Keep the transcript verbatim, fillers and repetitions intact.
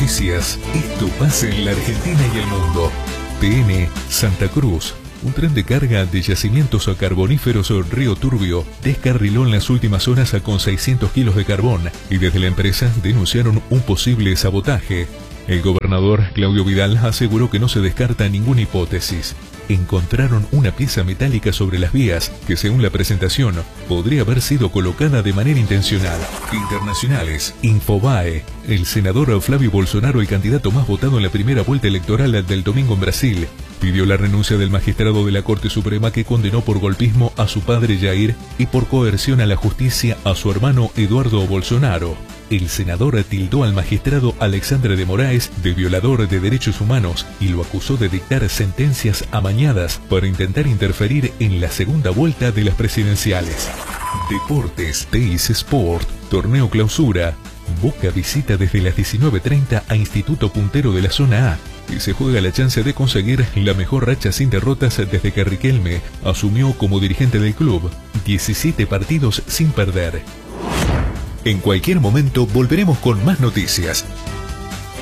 noticias. Esto pasa en la Argentina y el mundo. T N Santa Cruz. Un tren de carga de yacimientos carboníferos Río Turbio descarriló en las últimas horas con seiscientos kilos de carbón y desde la empresa denunciaron un posible sabotaje. El gobernador Claudio Vidal aseguró que no se descarta ninguna hipótesis. Encontraron una pieza metálica sobre las vías que, según la presentación, podría haber sido colocada de manera intencional. Internacionales. Infobae. El senador Flavio Bolsonaro, el candidato más votado en la primera vuelta electoral del domingo en Brasil, pidió la renuncia del magistrado de la Corte Suprema que condenó por golpismo a su padre Jair y por coerción a la justicia a su hermano Eduardo Bolsonaro. El senador tildó al magistrado Alexandre de Moraes de violador de derechos humanos y lo acusó de dictar sentencias amañadas para intentar interferir en la segunda vuelta de las presidenciales. Deportes. Teis Sport. Torneo Clausura. Boca visita desde las diecinueve treinta a Instituto Puntero de la Zona A y se juega la chance de conseguir la mejor racha sin derrotas desde que Riquelme asumió como dirigente del club. diecisiete partidos sin perder. En cualquier momento volveremos con más noticias.